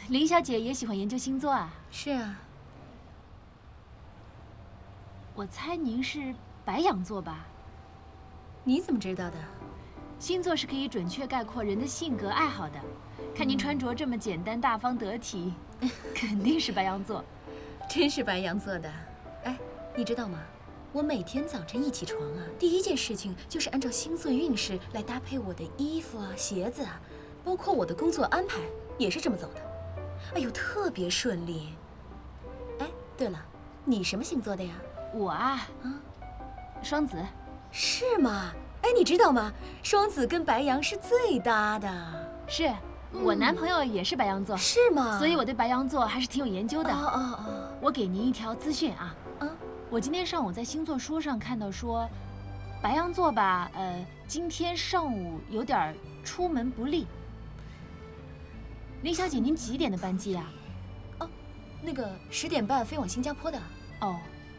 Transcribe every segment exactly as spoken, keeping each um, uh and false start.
林小姐也喜欢研究星座啊？ 是啊。 我猜您是白羊座吧？ 你怎么知道的？ 星座是可以准确概括人的性格爱好的。看您穿着这么简单、大方、得体，肯定是白羊座。 真是白羊座的。哎，你知道吗？我每天早晨一起床啊，第一件事情就是按照星座运势来搭配我的衣服啊、鞋子啊，包括我的工作安排也是这么走的。哎呦，特别顺利。哎，对了，你什么星座的呀？ 我啊，啊，双子。 是吗？哎，你知道吗？双子跟白羊是最搭的。 是，我男朋友也是白羊座。 是吗？ 所以我对白羊座还是挺有研究的。 哦哦哦。 我给您一条资讯啊。 啊。 我今天上午在星座书上看到说，白羊座吧，呃，今天上午有点出门不利。林小姐，您几点的班机啊？ 哦，那个十点半飞往新加坡的。 哦。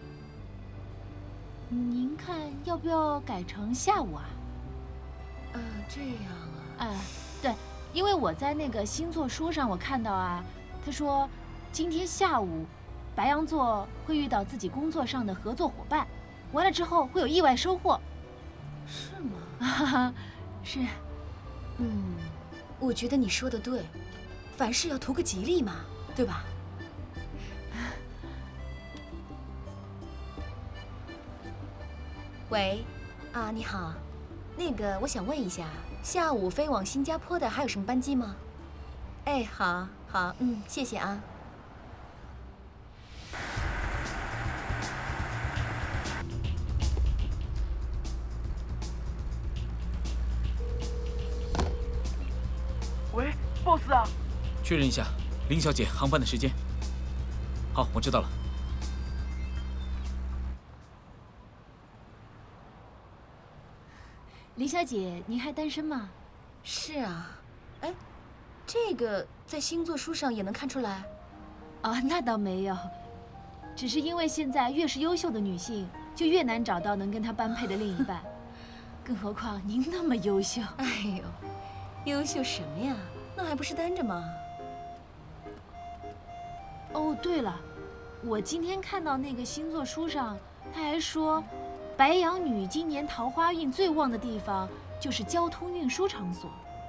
您看要不要改成下午啊？ 呃，这样啊。 呃，对，因为我在那个星座书上我看到啊，他说今天下午白羊座会遇到自己工作上的合作伙伴，完了之后会有意外收获。 是吗？ 哈哈，是。 嗯，我觉得你说的对，凡事要图个吉利嘛，对吧？喂，啊，你好，那个我想问一下，下午飞往新加坡的还有什么班机吗？哎，好，好，嗯，谢谢啊。 喂 ，boss 啊， 确认一下林小姐航班的时间。好，我知道了。 林小姐，您还单身吗？ 是啊。哎，这个在星座书上也能看出来？ 哦，那倒没有，只是因为现在越是优秀的女性，就越难找到能跟她般配的另一半，更何况您那么优秀。 哎呦，优秀什么呀？那还不是单着吗？ 哦，对了，我今天看到那个星座书上，他还说，白羊女今年桃花运最旺的地方就是交通运输场所。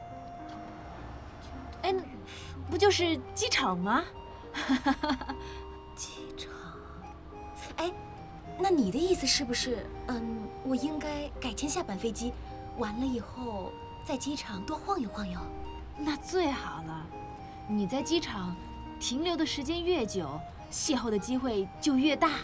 哎，不就是机场吗？ 机场。哎，那你的意思是不是，嗯，我应该改签下班飞机，完了以后在机场多晃悠晃悠？ 那最好了，你在机场停留的时间越久，邂逅的机会就越大。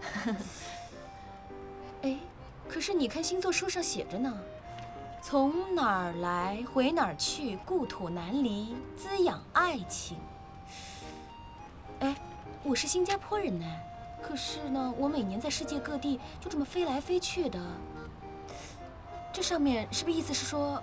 哎，可是你看星座书上写着呢，从哪儿来回哪儿去，故土难离，滋养爱情。哎，我是新加坡人呢，可是呢，我每年在世界各地就这么飞来飞去的，这上面是不是意思是说